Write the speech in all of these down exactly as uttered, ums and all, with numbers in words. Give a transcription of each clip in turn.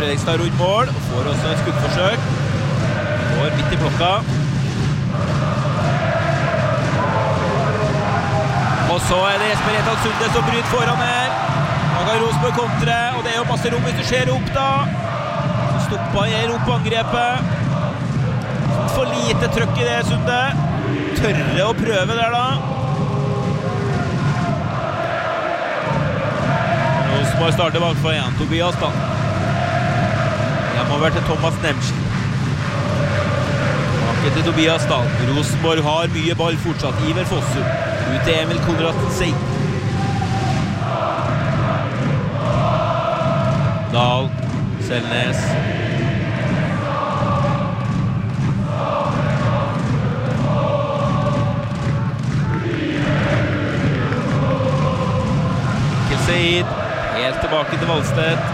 Fredrikstad rundt mål, og får også et skuddforsøk. Går midt i blokka. Og så er det Jesper Etan Sunde som bryter foran her. Da kan Rosenborg kontre, og det er jo masse rom hvis du ser opp da. Så stopper han her opp på angrepet. For lite trøkk i det, Sunde. Tørre å prøve der da. Rosenborg starter bakfra igjen, Tobias da. Hjemover til Thomas Nemsen. Tilbake til Tobias da. Rosenborg har mye ball fortsatt. Iver Fossum. Ut til Emil Konradsen Seid. Dahl. Selnes. Mikkel Seid. Helt tilbake til Valstedt.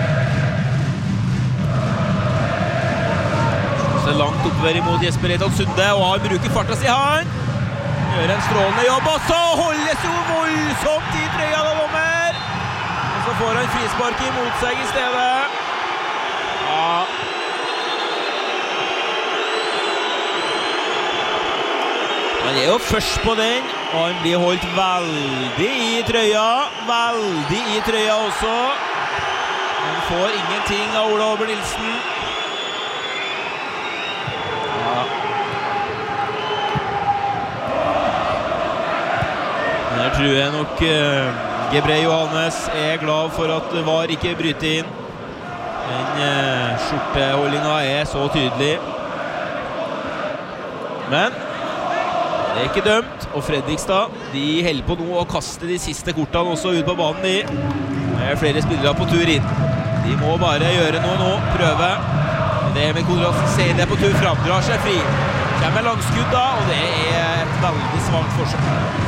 Så langt oppover imot Jesper Etan Sunde, og han bruker farta si han. Gjør en strålende jobb, og så holdes jo voldsomt i trøya da, dommer. Og så får han frispark imot seg i stedet. Ja. Han er jo først på den, og han blir holdt veldig i trøya. Veldig i trøya også. Han får ingenting av Ola Håber Nilsen. Ja. Der tror jeg nok uh, Gebre Johannes er glad for at V A R ikke bryter inn. Den uh, skjorteholdningen er så tydelig. Men det er ikke dømt, og Fredrikstad, de holder på nå å kaste de siste kortene også ut på banen. De er flere spillere på tur inn. De må bare gjøre noe nå, prøve. Det er med Konradsen Seid på tur frem, drar seg fri. Kommer langskudd da, og det er et veldig svagt forsøk.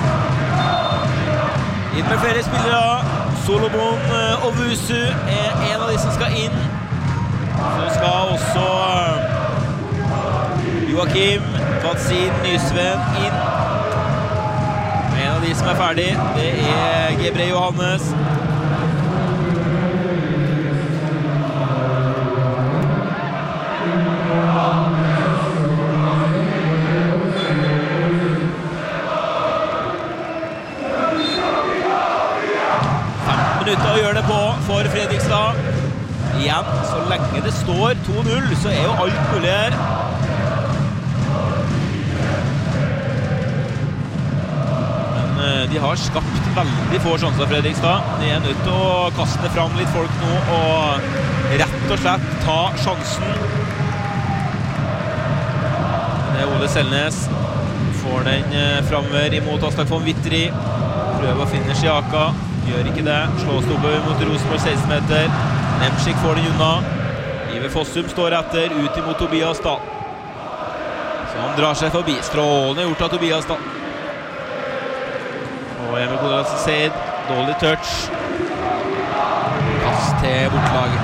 Inn med flere spillere. Solomon Ovusu er en av de som skal inn. Så skal også Joakim Vatsin Nysven inn. En av de som er ferdig, det er Gebre Johannes. Minutter å gjøre det på for Fredrikstad. Igjen, så lenge det står to null, så er jo alt mulig her. Men de har skapt veldig få sjanser, Fredrikstad. De er nødt til å kaste fram litt folk nå, og rett og slett ta sjansen. Det er Ole Selnes. Får den fremover imot Aslak von Wittri. Prøver å finne Sjaka. Gjør ikke det. Slås oppover mot Rosenborg seksten meter. Nemsik får den unna. Iver Fossum står etter, ut imot Tobias Dahl. Så han drar seg forbi. Strålende gjort av Tobias Dahl. Og Emil Konradsen Seid. Dårlig touch. Kast til bortlaget.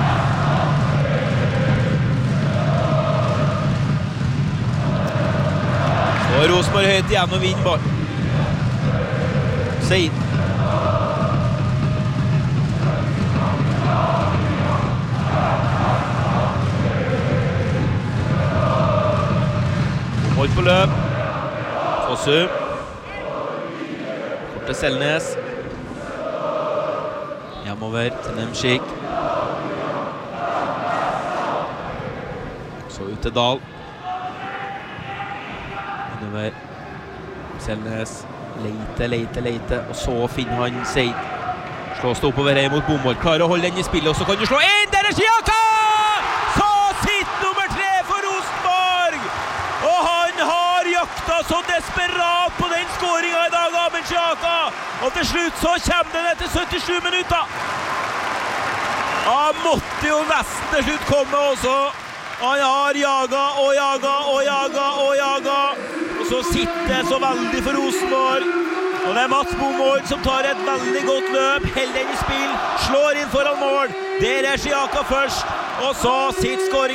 Og Rosenborg høyt igjen og vinner ball. Seid. Mål på løp. Fossum. Kort til Selnes. Hjemover til Nemsik. Så ut til Dahl. Innover. Selnes. Leite, leite, leite. Og så finner han Seid. Slås det oppover her mot Bommål. Klarer å holde den i spillet, og så kan du slå inn! Der er Sjaka! Så sitter nummer tre for Rosenborg! Og han har jakta så desperat på den skåringen i dag, Amel Sjaka! Og til slutt så kommer den etter syttisju minutter. Han måtte jo nesten til slutt komme også. Han har jaga og jaga og jaga og jaga. Og så sitter det så veldig for Rosenborg. Og det er Mats Bommål som tar et veldig godt løp, holder den i spill, slår inn foran mål. Der er Sjaka først, og så sitter skåringen.